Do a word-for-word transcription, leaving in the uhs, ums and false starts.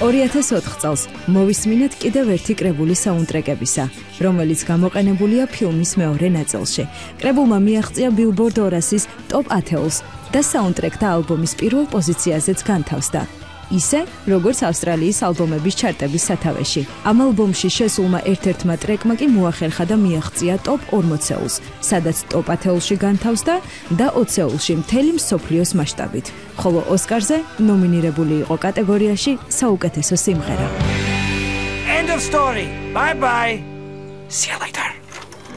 ორი ათას ოთხ წელს მოვისმინეთ კიდევ ერთი კრებული საუნდტრეკებისა, რომელიც გამოყენებულია ფილმის მეორე ნაწილში. კრებულმა მიაღწია Billboard ორასის ტოპ ათეულს და საუნდტრეკთა ალბომის პირველ პოზიციაზეც განთავსდა. ისე, როგორც ავსტრალიის ალბომების ჩარტების სათავეში. ამ ალბომში შესულმა ერთ-ერთმა ტრეკმა კი მოახერხა და მიაღწია ტოპ ორმოცეულს, სადაც ტოპ ათეულში განთავსდა და ოცეულში მთელი მსოფლიოს მასშტაბით. ხოლო ოსკარზე ნომინირებული იყო კატეგორიაში საუკეთესო სიმღერა. End of story. Bye bye. See you later.